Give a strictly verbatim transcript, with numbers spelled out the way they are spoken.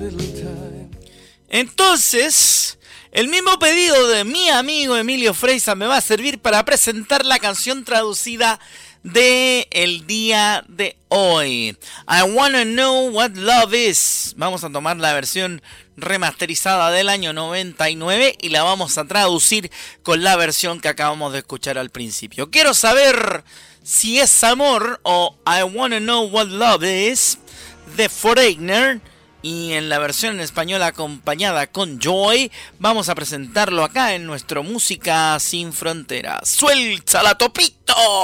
Entonces, el mismo pedido de mi amigo Emilio Freisa me va a servir para presentar la canción traducida de el día de hoy. I Wanna Know What Love Is. Vamos a tomar la versión remasterizada del año noventa y nueve y la vamos a traducir con la versión que acabamos de escuchar al principio. Quiero saber si es amor o I Wanna Know What Love Is de Foreigner. Y en la versión en español acompañada con Joy, vamos a presentarlo acá en nuestro Música Sin Fronteras. ¡Suéltala, Topito!